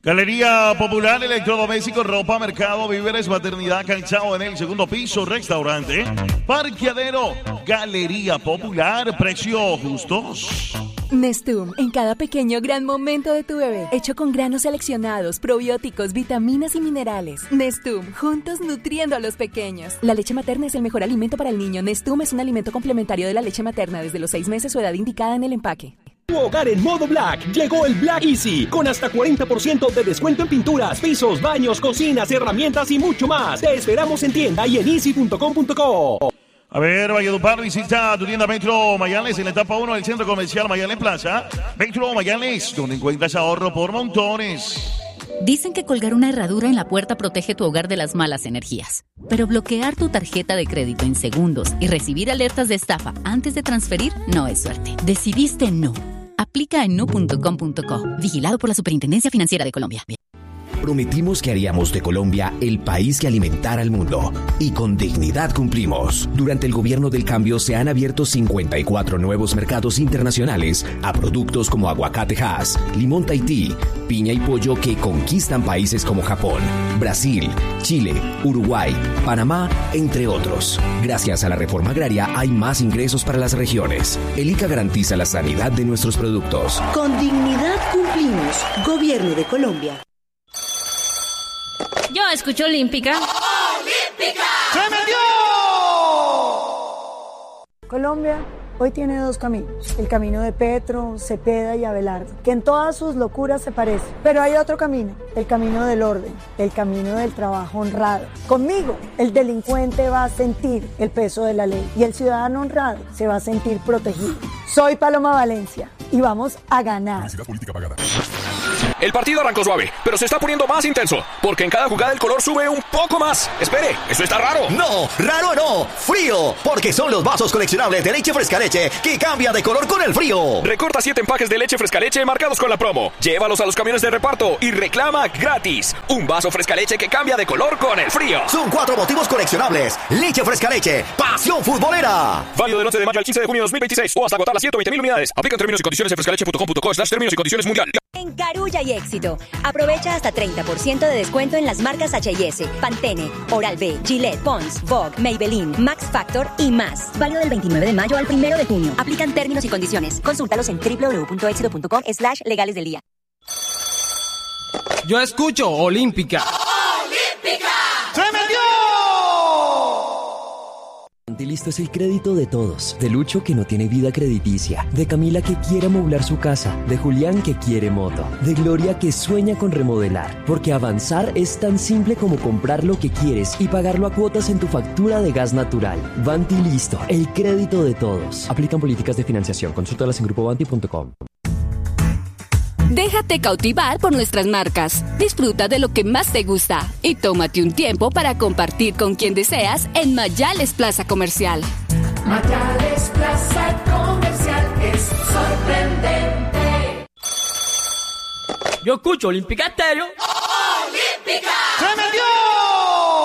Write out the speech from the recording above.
Galería Popular, electrodomésticos, ropa, mercado, víveres, maternidad, calzado en el segundo piso, restaurante, parqueadero. Galería Popular, precios justos. Nestum, en cada pequeño gran momento de tu bebé, hecho con granos seleccionados, probióticos, vitaminas y minerales. Nestum, juntos nutriendo a los pequeños. La leche materna es el mejor alimento para el niño. Nestum es un alimento complementario de la leche materna desde los 6 meses o edad indicada en el empaque. Tu hogar en modo Black. Llegó el Black Easy, con hasta 40% de descuento en pinturas, pisos, baños, cocinas, herramientas y mucho más. Te esperamos en tienda y en easy.com.co. A ver, Valledupar, visita tu tienda Metro Mayales en la etapa 1 del Centro Comercial Mayales Plaza. Metro Mayales, donde encuentras ahorro por montones. Dicen que colgar una herradura en la puerta protege tu hogar de las malas energías. Pero bloquear tu tarjeta de crédito en segundos y recibir alertas de estafa antes de transferir no es suerte. Decidiste no. Aplica en nu.com.co. Vigilado por la Superintendencia Financiera de Colombia. Prometimos que haríamos de Colombia el país que alimentara al mundo. Y con dignidad cumplimos. Durante el gobierno del cambio se han abierto 54 nuevos mercados internacionales a productos como aguacate Hass, limón Tahití, piña y pollo que conquistan países como Japón, Brasil, Chile, Uruguay, Panamá, entre otros. Gracias a la reforma agraria hay más ingresos para las regiones. El ICA garantiza la sanidad de nuestros productos. Con dignidad cumplimos. Gobierno de Colombia. Yo escucho Olímpica. ¡Olímpica! ¡Se metió! Colombia hoy tiene 2 caminos, el camino de Petro, Cepeda y Abelardo, que en todas sus locuras se parecen, pero hay otro camino, el camino del orden, el camino del trabajo honrado. Conmigo, el delincuente va a sentir el peso de la ley y el ciudadano honrado se va a sentir protegido. Soy Paloma Valencia y vamos a ganar. Publicidad política pagada. El partido arrancó suave, pero se está poniendo más intenso, porque en cada jugada el color sube un poco más. Espere, ¿eso está raro? No, raro no, frío, porque son los vasos coleccionables de leche fresca leche que cambia de color con el frío. Recorta 7 empaques de leche fresca leche marcados con la promo. Llévalos a los camiones de reparto y reclama gratis un vaso fresca leche que cambia de color con el frío. Son 4 motivos coleccionables. Leche fresca leche, pasión futbolera. Válido del 11 de mayo al 15 de junio de 2026 o hasta agotar las 120.000 unidades. Aplican términos y condiciones en frescaleche.com.co/términos y condiciones mundial. En Carulla y Éxito, aprovecha hasta 30% de descuento en las marcas H&S, Pantene, Oral-B, Gillette, Pond's, Vogue, Maybelline, Max Factor y más. Válido del 29 de mayo al 1 de junio. Aplican términos y condiciones. Consúltalos en www.éxito.com/legales del día. Yo escucho Olímpica. ¡Olímpica! ¡Se metió! Listo es el crédito de todos. De Lucho, que no tiene vida crediticia. De Camila, que quiere amoblar su casa. De Julián, que quiere moto. De Gloria, que sueña con remodelar. Porque avanzar es tan simple como comprar lo que quieres y pagarlo a cuotas en tu factura de gas natural. Banti Listo, el crédito de todos. Aplican políticas de financiación. Consúltalas en grupobanti.com. Déjate cautivar por nuestras marcas. Disfruta de lo que más te gusta y tómate un tiempo para compartir con quien deseas en Mayales Plaza Comercial. Mayales Plaza Comercial es sorprendente. Yo escucho Olímpica Estéreo. ¡Olímpica!